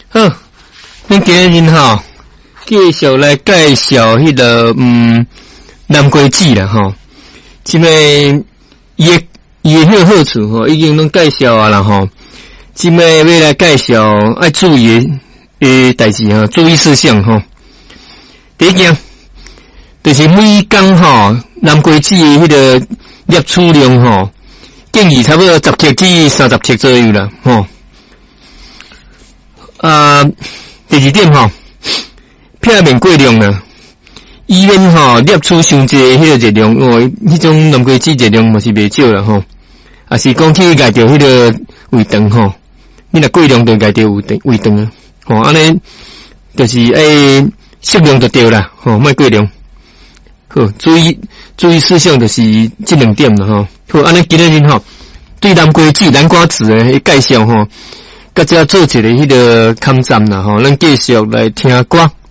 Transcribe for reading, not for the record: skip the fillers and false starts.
好，咱今日吼，继续来介绍迄个南瓜子啦吼。即个伊迄个好处吼，已经拢介绍啊啦吼。即个要来介绍爱注意诶代志吼，注意事项吼。第一件就是每工吼，南瓜子诶迄个摄取量吼，建议差不多10克至30克左右啦吼。第二点吼，片面过量啦，以免吼摄取伤济迄个热量，迄种南瓜子热量嘛是袂少啦吼，也是讲去夹着迄个胃肠吼，你若过量就夹着胃肠啊，吼安尼就是适量就对啦，吼莫过量。好，注意事项就是这2点啦吼。好，安尼今日吼对南瓜子诶介绍吼。甲只做一个迄个抗战啦吼，咱继续来听歌。